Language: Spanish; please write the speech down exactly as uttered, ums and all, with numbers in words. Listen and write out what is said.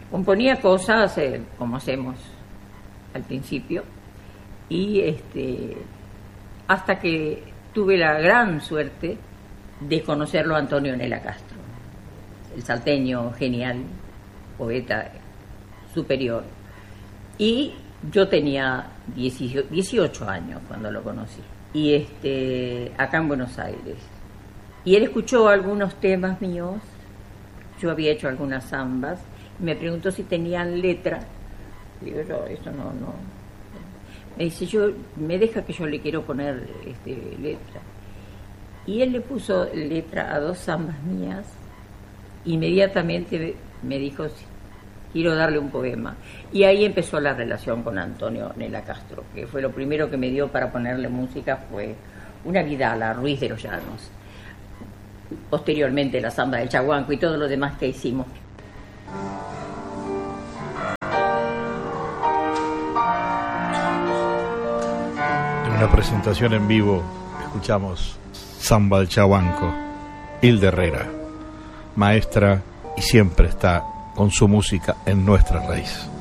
componía cosas eh, como hacemos al principio, y este hasta que tuve la gran suerte de conocerlo a Antonio Nela Castro, el salteño genial, poeta superior. Y yo tenía dieciocho años cuando lo conocí, y este acá en Buenos Aires. Y él escuchó algunos temas míos, yo había hecho algunas zambas, y me preguntó si tenían letra. Digo yo, eso no, no. Me dice, yo, me deja que yo le quiero poner este, letra. Y él le puso letra a dos zambas mías. Inmediatamente me dijo, quiero darle un poema. Y ahí empezó la relación con Antonio Nela Castro, que fue lo primero que me dio para ponerle música, fue una Vidala, Ruiz de los Llanos. Posteriormente la zamba del Chaguanco y todo lo demás que hicimos. En una presentación en vivo escuchamos Zamba del Chaguanco, Hilda Herrera, maestra, y siempre está con su música en nuestra raíz.